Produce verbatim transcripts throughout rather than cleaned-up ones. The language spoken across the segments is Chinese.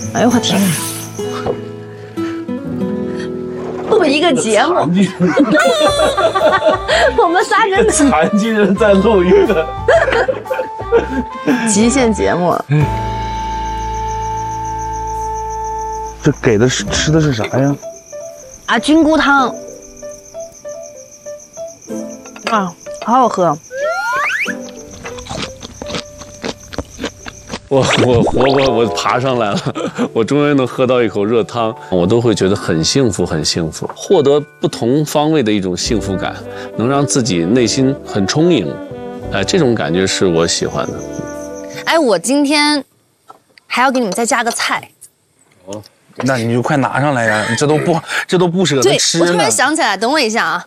哎呦我天！录一个节目，我们仨人残疾人在录一个极限节目。 这给的是吃的是啥呀？ 啊，菌菇汤。啊，好好喝。 我我活活我爬上来了，我终于能喝到一口热汤，我都会觉得很幸福，很幸福，获得不同方位的一种幸福感，能让自己内心很充盈，哎，这种感觉是我喜欢的。 哎，我今天还要给你们再加个菜。 哦，那你就快拿上来呀！你这都不这都不舍得吃呢。 我突然想起来，等我一下啊。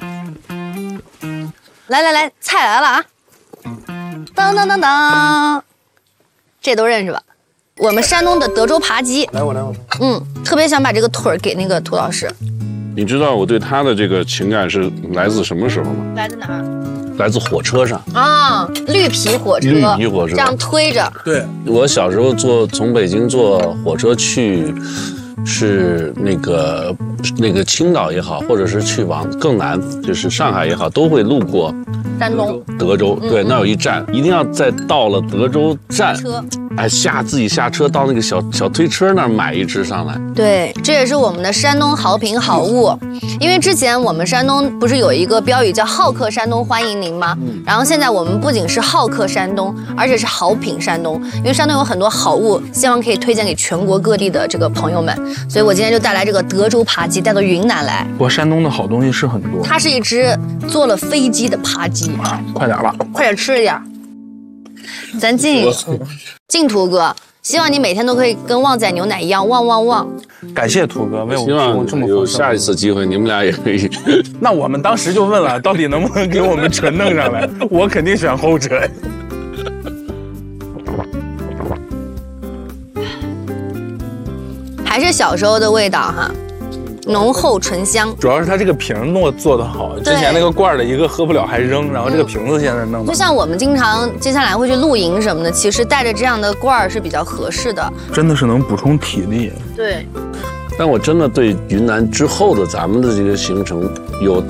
来来来，菜来了啊！当当当当。这都认识吧？我们山东的德州扒鸡。 来我来我。 嗯，特别想把这个腿儿给那个涂老师。 你知道我对他的这个情感是来自什么时候吗？ 来自哪儿？ 来自火车上啊，绿皮火车。 绿皮火车。 这样推着。 对， 我小时候坐从北京坐火车去，是那个那个青岛也好，或者是去往更南，就是上海也好，都会路过。 山东德州，对，那有一站，一定要在到了德州站，哎，下自己下车到那个小小推车那儿买一只上来。 对，这也是我们的山东好品好物。因为之前我们山东不是有一个标语叫"好客山东欢迎您"吗？嗯、然后现在我们不仅是好客山东，而且是好品山东。因为山东有很多好物，希望可以推荐给全国各地的这个朋友们。所以我今天就带来这个德州扒鸡，带到云南来。 我山东的好东西是很多。 它是一只坐了飞机的扒鸡。 啊，快点吧， 快点吃一点。咱进进图哥，希望你每天都可以跟旺仔牛奶一样旺旺旺。 感谢图哥为我希望这么有下一次机会，你们俩也可以。 那我们当时就问了，到底能不能给我们全弄上来？我肯定选后者。 还是小时候的味道哈。浓厚醇香， 主要是它这个瓶弄做的好。之前那个罐的一个喝不了还扔，然后这个瓶子现在弄的。 就像我们经常接下来会去露营什么的，其实带着这样的罐是比较合适的。 真的是能补充体力。 对。 但我真的对云南之后的咱们的这个行程有